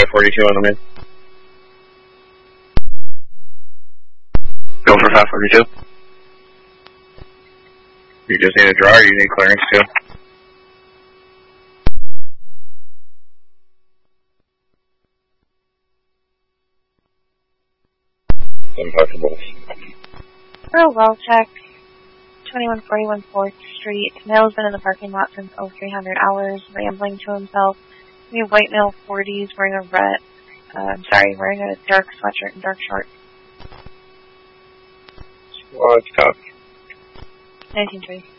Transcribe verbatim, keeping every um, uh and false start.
forty-two on the mid. Go for five forty-two. You just need a draw or you need clearance too? Untouchables. Real well check. twenty-one forty-one fourth Street. Male's been in the parking lot since oh three hundred hours, rambling to himself. We have white male forties wearing a red, uh, I'm sorry, wearing a dark sweatshirt and dark shorts. Well, it's tough. nineteen three.